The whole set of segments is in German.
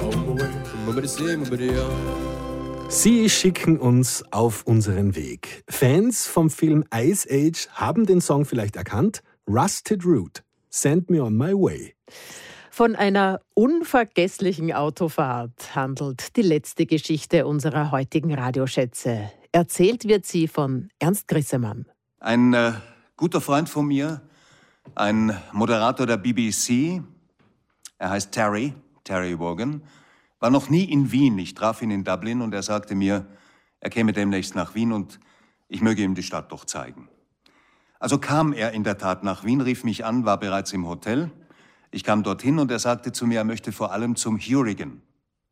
Sie schicken uns auf unseren Weg. Fans vom Film Ice Age haben den Song vielleicht erkannt. Rusted Root, Send Me On My Way. Von einer unvergesslichen Autofahrt handelt die letzte Geschichte unserer heutigen Radioschätze. Erzählt wird sie von Ernst Grissemann. Ein guter Freund von mir, ein Moderator der BBC, er heißt Terry Wogan, war noch nie in Wien. Ich traf ihn in Dublin und er sagte mir, er käme demnächst nach Wien und ich möge ihm die Stadt doch zeigen. Also kam er in der Tat nach Wien, rief mich an, war bereits im Hotel. Ich kam dorthin und er sagte zu mir, er möchte vor allem zum Heurigen.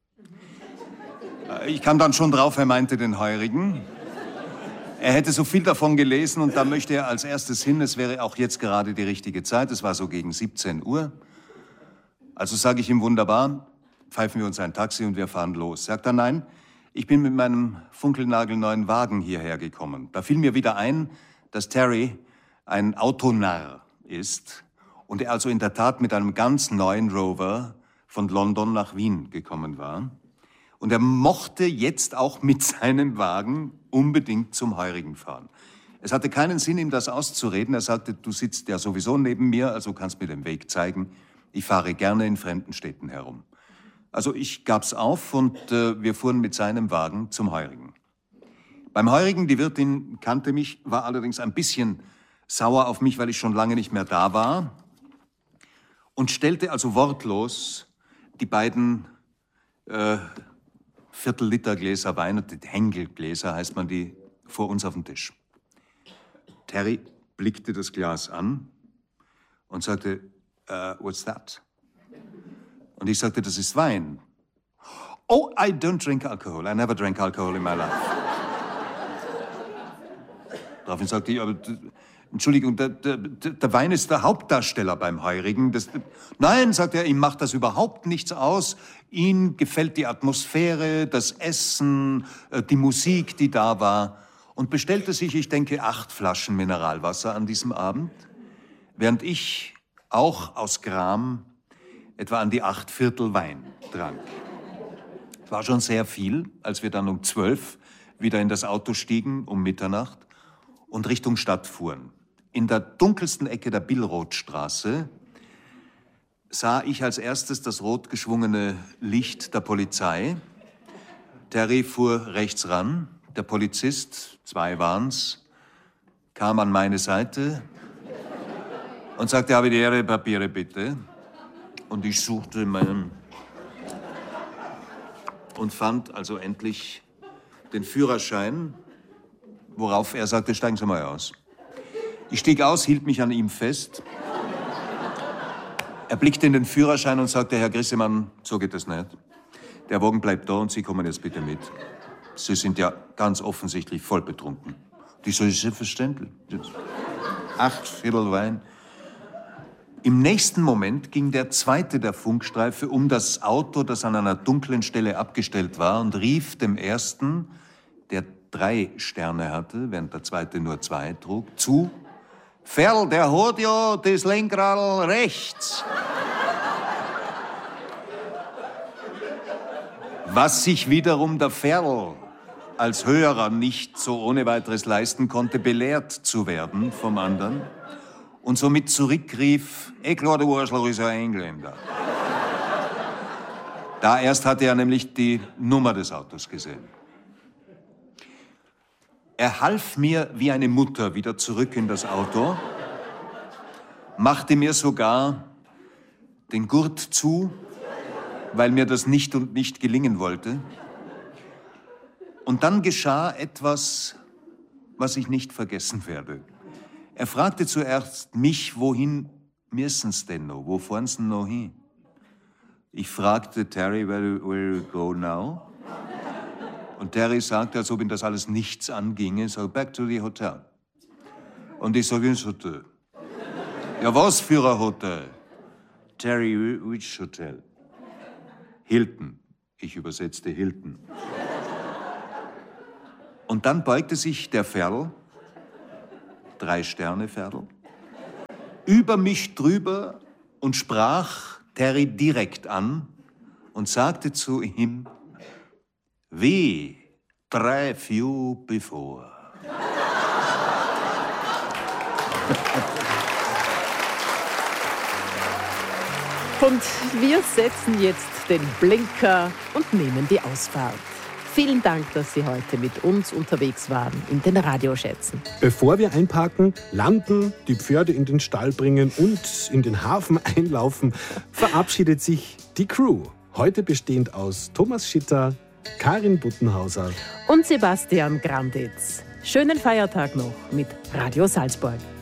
Ich kam dann schon drauf, er meinte den Heurigen. Er hätte so viel davon gelesen und da möchte er als erstes hin. Es wäre auch jetzt gerade die richtige Zeit. Es war so gegen 17 Uhr. Also sage ich ihm, wunderbar, pfeifen wir uns ein Taxi und wir fahren los. Sagt er, nein, ich bin mit meinem funkelnagelneuen Wagen hierher gekommen. Da fiel mir wieder ein, dass Terry ein Autonarr ist und er also in der Tat mit einem ganz neuen Rover von London nach Wien gekommen war. Und er mochte jetzt auch mit seinem Wagen unbedingt zum Heurigen fahren. Es hatte keinen Sinn, ihm das auszureden. Er sagte, du sitzt ja sowieso neben mir, also kannst mir den Weg zeigen. Ich fahre gerne in fremden Städten herum. Also ich gab's auf und wir fuhren mit seinem Wagen zum Heurigen. Beim Heurigen, die Wirtin kannte mich, war allerdings ein bisschen sauer auf mich, weil ich schon lange nicht mehr da war und stellte also wortlos die beiden Viertel-Liter-Gläser Wein, die Hengelgläser heißt man die, vor uns auf den Tisch. Terry blickte das Glas an und sagte, what's that? Und ich sagte, das ist Wein. Oh, I don't drink alcohol. I never drank alcohol in my life. Daraufhin sagte ich, aber Entschuldigung, der Wein ist der Hauptdarsteller beim Heurigen. Nein, sagt er, ihm macht das überhaupt nichts aus. Ihm gefällt die Atmosphäre, das Essen, die Musik, die da war. Und bestellte sich, ich denke, 8 Flaschen Mineralwasser an diesem Abend, während ich auch aus Gram etwa an die 8 Viertel Wein trank. Es war schon sehr viel, als wir dann um 12 wieder in das Auto stiegen, um Mitternacht, und Richtung Stadt fuhren. In der dunkelsten Ecke der Billrothstraße sah ich als erstes das rot geschwungene Licht der Polizei. Terry fuhr rechts ran. Der Polizist, 2 waren's, kam an meine Seite und sagte, habe die Ihre Papiere bitte. Und ich suchte meinen und fand also endlich den Führerschein, worauf er sagte, steigen Sie mal aus. Ich stieg aus, hielt mich an ihm fest. Er blickte in den Führerschein und sagte, Herr Grissemann, so geht das nicht. Der Wagen bleibt da und Sie kommen jetzt bitte mit. Sie sind ja ganz offensichtlich voll betrunken. Die so ist selbstverständlich. 8 Viertel Wein. Im nächsten Moment ging der zweite der Funkstreife um das Auto, das an einer dunklen Stelle abgestellt war, und rief dem ersten, der 3 Sterne hatte, während der zweite nur 2 trug, zu: Ferl, der hat ja das Lenkrad rechts. Was sich wiederum der Ferl als Hörer nicht so ohne weiteres leisten konnte, belehrt zu werden vom anderen und somit zurückrief, klar, der Arschloch ist ein Engländer. Da erst hatte er nämlich die Nummer des Autos gesehen. Er half mir wie eine Mutter wieder zurück in das Auto, machte mir sogar den Gurt zu, weil mir das nicht und nicht gelingen wollte. Und dann geschah etwas, was ich nicht vergessen werde. Er fragte zuerst mich, wohin müssen's denn noch? Wo fahren's denn noch hin? Ich fragte Terry, where you go now? Und Terry sagte, als ob ihm das alles nichts anginge, so back to the hotel. Und ich sage, ins Hotel. Ja, was für ein Hotel? Terry, which hotel? Hilton. Ich übersetzte Hilton. Und dann beugte sich der Ferl, 3 Sterne Ferl, über mich drüber und sprach Terry direkt an und sagte zu ihm, We drive you before. Und wir setzen jetzt den Blinker und nehmen die Ausfahrt. Vielen Dank, dass Sie heute mit uns unterwegs waren in den Radioschätzen. Bevor wir einparken, landen, die Pferde in den Stall bringen und in den Hafen einlaufen, verabschiedet sich die Crew. Heute bestehend aus Thomas Schitter, Karin Buttenhauser und Sebastian Granditz. Schönen Feiertag noch mit Radio Salzburg.